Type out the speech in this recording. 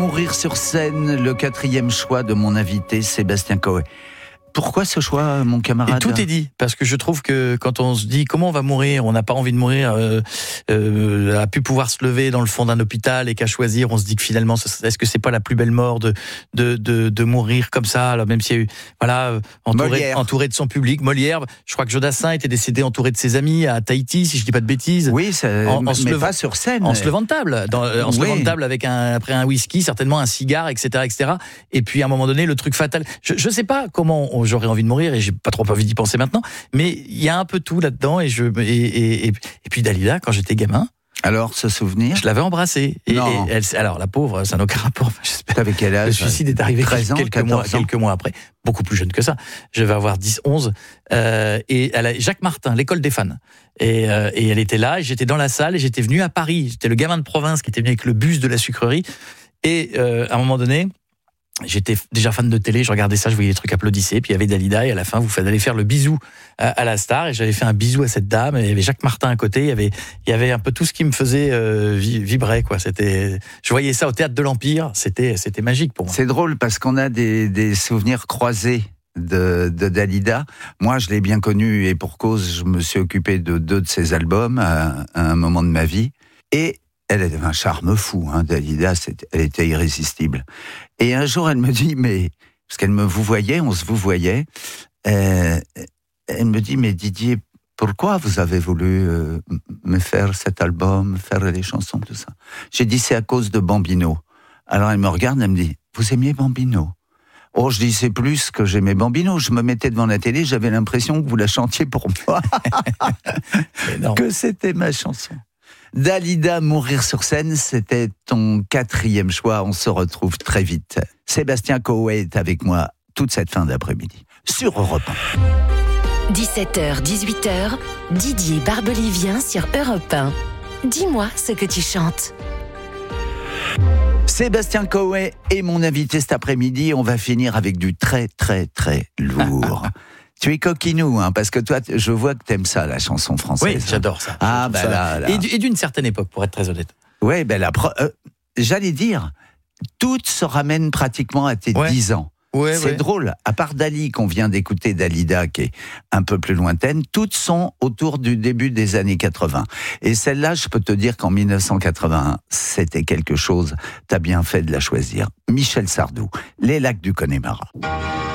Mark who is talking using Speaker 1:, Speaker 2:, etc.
Speaker 1: Mourir sur scène, le 4e choix de mon invité Sébastien Coé. Pourquoi ce choix, mon camarade ?
Speaker 2: Et tout est dit, parce que je trouve que quand on se dit comment on va mourir, on n'a pas envie de mourir, a pu pouvoir se lever dans le fond d'un hôpital et qu'à choisir, on se dit que finalement, est-ce que c'est pas la plus belle mort de mourir comme ça, alors même s'il y a eu, voilà, entouré de son public. Molière, je crois que Jodassin était décédé entouré de ses amis à Tahiti, si je dis pas de bêtises.
Speaker 1: Oui, mais pas sur scène.
Speaker 2: En se levant de table, se levant de table avec après un whisky, certainement un cigare, etc. Et puis à un moment donné, le truc fatal. Je sais pas comment j'aurais envie de mourir et j'ai pas trop envie d'y penser maintenant, mais il y a un peu tout là-dedans et puis Dalida, quand j'étais gamin.
Speaker 1: Alors, ce souvenir ?
Speaker 2: Je l'avais embrassée. Alors, la pauvre, ça n'a aucun rapport.
Speaker 1: T'avais quel âge ?
Speaker 2: Le suicide est arrivé
Speaker 1: 13 ans,
Speaker 2: quelques mois après. Beaucoup plus jeune que ça. Je vais avoir 10, 11. Et Jacques Martin, l'école des fans. Et elle était là, et j'étais dans la salle, et j'étais venu à Paris. J'étais le gamin de province qui était venu avec le bus de la sucrerie. Et à un moment donné, j'étais déjà fan de télé, je regardais ça, je voyais les trucs applaudissaient, puis il y avait Dalida, et à la fin, vous allez faire le bisou à la star, et j'avais fait un bisou à cette dame, et il y avait Jacques Martin à côté, il y avait un peu tout ce qui me faisait vibrer, quoi. Je voyais ça au Théâtre de l'Empire, c'était magique pour moi.
Speaker 1: C'est drôle, parce qu'on a des souvenirs croisés de Dalida. Moi, je l'ai bien connue, et pour cause, je me suis occupé de 2 de ses albums à un moment de ma vie, et elle avait un charme fou, Dalida, elle était irrésistible. Et un jour, elle me dit, parce qu'elle me vouvoyait, on se vouvoyait, elle me dit, mais Didier, pourquoi vous avez voulu me faire cet album, faire les chansons, tout ça ? J'ai dit, c'est à cause de Bambino. Alors elle me regarde, elle me dit, vous aimiez Bambino ? Oh, je dis, c'est plus que j'aimais Bambino. Je me mettais devant la télé, j'avais l'impression que vous la chantiez pour moi. Que c'était ma chanson. Dalida, Mourir sur scène, c'était ton 4e choix. On se retrouve très vite. Sébastien Coé est avec moi toute cette fin d'après-midi sur Europe
Speaker 3: 1. 17h, 18h, Didier Barbelivien sur Europe 1. Dis-moi ce que tu chantes.
Speaker 1: Sébastien Coé est mon invité cet après-midi. On va finir avec du très, très, très lourd. Tu es coquinou, parce que toi, je vois que t'aimes ça, la chanson française.
Speaker 2: Oui, j'adore ça.
Speaker 1: Là.
Speaker 2: Et d'une certaine époque, pour être très honnête.
Speaker 1: Oui, j'allais dire, toutes se ramènent pratiquement à tes 10 ans.
Speaker 2: Ouais,
Speaker 1: c'est drôle, à part Dali qu'on vient d'écouter, Dalida qui est un peu plus lointaine, toutes sont autour du début des années 80. Et celle-là, je peux te dire qu'en 1981, c'était quelque chose, t'as bien fait de la choisir. Michel Sardou, Les Lacs du Connemara.